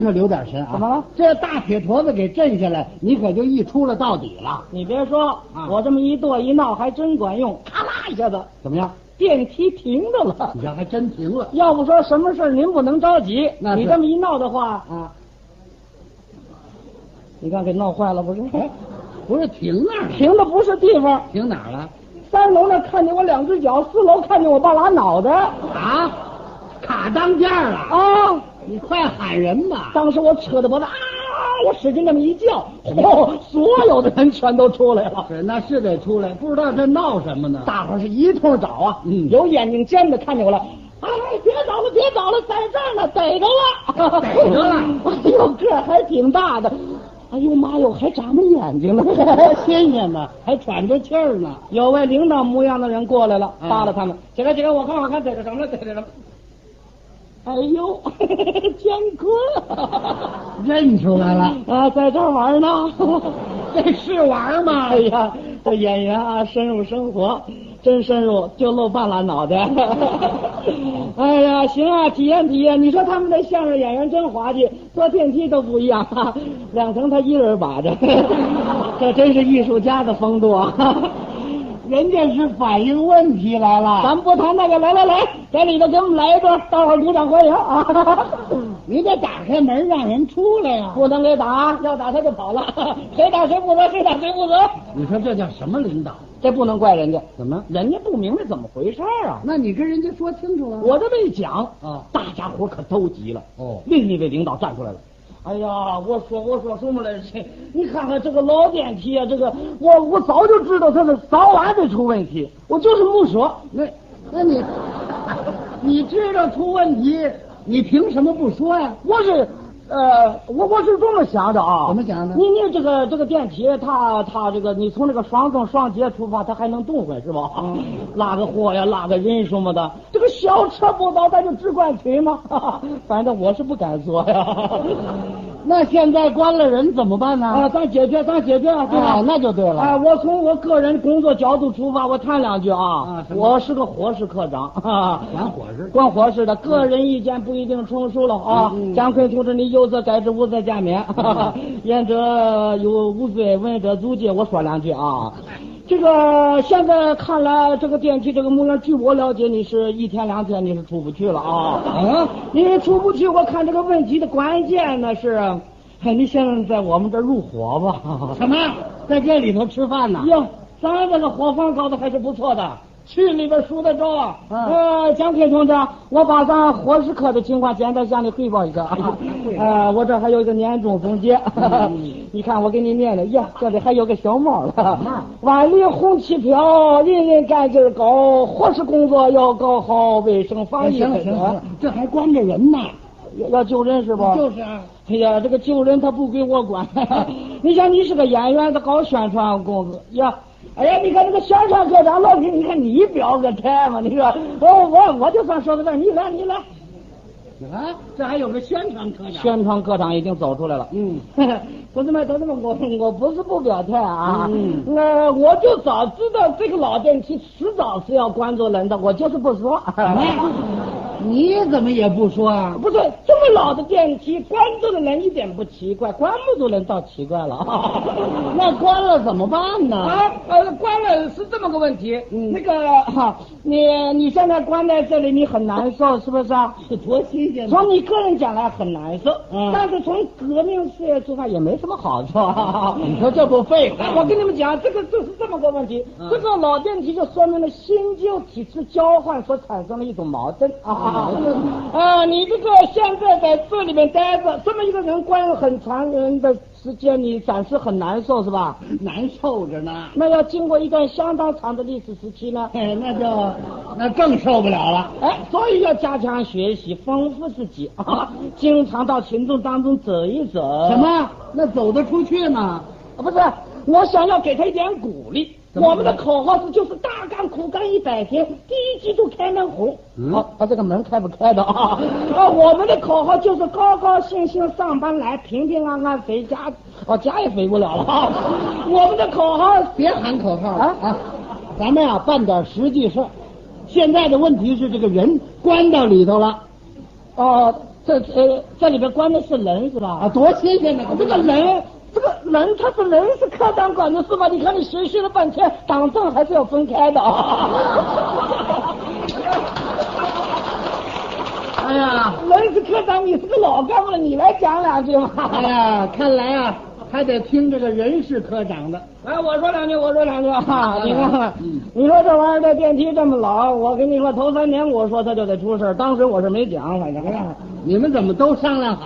那留点神啊！ 怎么了？ 这大铁坨子给震下来，你可就一出了到底了。 你别说，我这么一跺一闹还真管用，咔啦一下子， 怎么样？ 电梯停着了。 你这还真停了。 要不说什么事您不能着急， 那你这么一闹的话啊， 你看给闹坏了不是？ 不是停那儿了， 停的不是地方， 停哪儿了？ 3楼那看见我2只脚，4楼看见我半拉脑袋啊，卡当间了啊！ 你快喊人吧！ 当时我扯着脖子啊，我使劲这么一叫，嚯，所有的人全都出来了。 是，那是得出来，不知道这闹什么呢？ 大伙儿是一通找啊，有眼睛尖的看见我了，哎，别找了，别找了，在这儿呢，逮着了， 逮着了！ 哎呦，个儿还挺大的。哎呦妈哟，还眨巴眼睛呢， 新鲜呢，还喘着气儿呢。 有位领导模样的人过来了，扒拉他们，起来，我看逮着什么了，逮着什么？哎呦，姜昆， 认出来了啊，在这儿玩呢， 这是玩吗？ 哎呀，这演员啊，深入生活，真深入，就露半拉脑袋。哎呀，行啊，体验体验。你说他们的相声演员真滑稽，坐电梯都不一样啊，2层他一人把着，这真是艺术家的风度啊。 人家是反映问题来了， 咱不谈那个，来，在里头给我们来一段，待会儿鼓掌欢迎啊！ 你得打开门让人出来呀， 不能给打，要打他就跑了，谁打谁负责，谁打谁负责。 你说这叫什么领导？ 这不能怪人家， 怎么？ 人家不明白怎么回事啊？ 那你跟人家说清楚了。 我这么一讲啊， 大家伙可都急了。 哦， 另一位领导站出来了。哎呀，我说什么来着？你看看这个老电梯啊，这个我早就知道它是早晚得出问题，我就是不说。 那你知道出问题，你凭什么不说呀？ 我是这么想的啊。 怎么想的？ 你这个电梯，它这个你从那个双增双节出发，它还能动会是吧？拉个货呀，拉个人什么的。这个小车不倒，咱就只管推吗？反正我是不敢坐呀。 那现在关了人怎么办呢？ 啊，咱解决，对吧？ 那就对了。 啊，我从我个人工作角度出发，我谈2句啊。我是个伙食科长啊，管伙食的，个人意见不一定成熟了啊。姜昆同志，你有则改之，无则加勉。言者有无罪，闻者足戒。我说2句啊。这个现在看来，这个电梯这个模样，据我了解，你是1天2天你是出不去了啊。你出不去，我看这个问题的关键呢是，你现在我们这儿入伙吧？ 什么？在这里头吃饭呢？ 哟，咱这个伙房搞得还是不错的，区里边数得着啊。姜昆同志，我把咱伙食科的情况简单向你汇报一个啊。我这还有一个年终总结，你看我给你念的呀，这里还有个小帽了。万里红旗飘，人人干劲高，伙食工作要搞好，卫生防疫。 行，这还关着人呢。 要救人是吧？ 就是啊。 哎呀，这个救人他不归我管。你想你是个演员，他搞宣传工作呀。哎呀，你看这个宣传科长老李，你看你表个态嘛？你说我就算说到这儿，你来。 啊，这还有个宣传科长。 宣传科长已经走出来了。同志们，我不是不表态啊。我就早知道这个老电梯迟早是要关住人的，我就是不说。 你怎么也不说啊？ 不是，这么老的电梯关住的人一点不奇怪，关不住人倒奇怪了。 那关了怎么办呢？ 关了是这么个问题。那个你现在关在这里，你很难受，是不是啊？ 是多新鲜！ 从你个人讲来很难受，但是从革命事业出发也没什么好处。 你说这不废话？ 我跟你们讲，这是这么个问题。这个老电梯就说明了新旧体制交换所产生的一种矛盾你这个现在在这里面待着，这么一个人关很长的时间，你暂时很难受是吧？ 难受着呢。 那要经过一段相当长的历史时期呢？ 那更受不了了。 所以要加强学习，丰富自己经常到群众当中走一走。 什么？那走得出去吗？ 不是，我想要给他一点鼓励。我们的口号就是大干苦干100天，第1季度开门红。他这个门开不开的啊？我们的口号就是高高兴兴上班来，平平安安回家。家也回不了了啊！我们的口号， 别喊口号啊！咱们办点实际事。现在的问题是这个人关到里头了。 这里边关的是人是吧？ 啊，多新鲜呢！ 这个人他是人是科长管的是吧？你看你学了半天，党政还是要分开的啊。 哎呀， 人是科长，你是个老干部了，你来讲两句嘛。 哎呀，看来啊，还得听这个人事科长的。 哎，我说两句啊！你看，你说这玩意儿这电梯这么老，我跟你说头3年我说它就得出事，当时我是没讲，反正你们怎么都商量好？